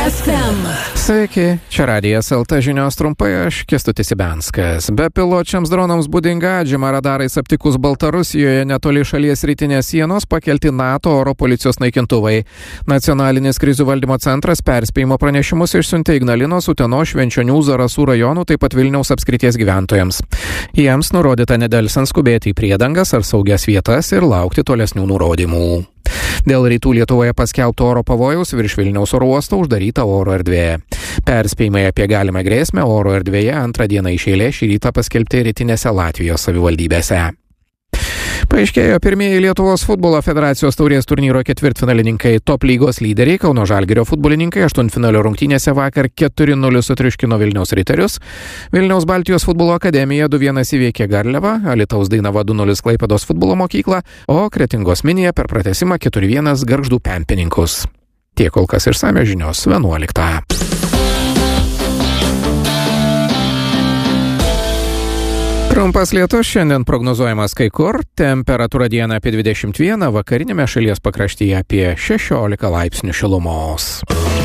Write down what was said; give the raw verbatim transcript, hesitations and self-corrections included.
ef em. Sveiki, čia Radijas el te žinios trumpai, aš Kęstutis Ibenskas. Bepiločiams dronams būdinga atžyma radarais aptikus Baltarusijoje netoli šalies rytinės sienos pakelti NATO oro policijos naikintuvai. Nacionalinis krizių valdymo centras perspėjimo pranešimus išsiuntė Ignalinos, Utenos, Švenčionių, Zarasų rajonų, taip pat Vilniaus apskrities gyventojams. Jiems nurodyta nedelsiant skubėti į priedangas ar saugias vietas ir laukti tolesnių nurodymų. Dėl rytų Lietuvoje paskelbto oro pavojaus virš Vilniaus oro uosto uždaryta oro erdvė. Perspėjimai apie galimą grėsmę oro erdvėje antrą dieną iš eilės šį rytą paskelbti rytinėse Latvijos savivaldybėse. Paaiškėjo pirmieji Lietuvos futbolo federacijos taurės turnyro ketvirtfinalininkai. Top lygos lyderiai Kauno Žalgirio futbolininkai aštuntfinalio rungtynėse vakar keturi nulis sutriuškino Vilniaus Riterius. Vilniaus Baltijos futbolo akademija du vienas įveikė Garliavą, Alytaus Dainava du nulis Klaipėdos futbolo mokyklą, o Kretingos Minija per pratęsimą keturi vienas Gargždų Pempininkus. Tiek kol kas išsamios žinios vienuoliktą. Trumpas lietus šiandien prognozuojamas kai kur, temperatūra dieną apie dvidešimt vieną, vakarinėme šalies pakraštyje apie šešiolika laipsnių šilumos.